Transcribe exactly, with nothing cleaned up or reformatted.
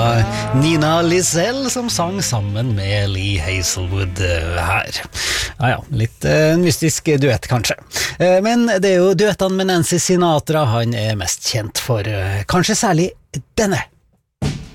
Nina Lizelle som sang sammen med Lee Hazelwood her. Ja, ja, litt uh, mystisk duett kanskje. Uh, men det er jo duettene med Nancy Sinatra han er mest kjent for, uh, kanskje særlig denne.